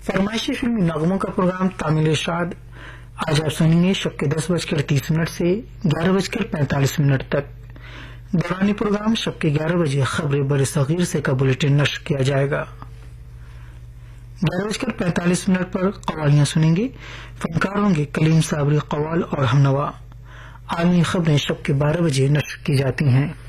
फरमाइशी फिल्मी नगमों का प्रोग्राम तामिल इरशाद आज आप सुनेंगे शब के 10:30 से 11:45 तक। दौरानी प्रोग्राम शब के 11 बजे खबरें बर सगीर से का बुलेटिन नश्र किया जाएगा। 11:45 पर कवालियां सुनेंगे। फनकार होंगे कलीम साबरी कवाल और हमनवा। आलमी खबरें शब के 12 बजे नश्र की जाती हैं।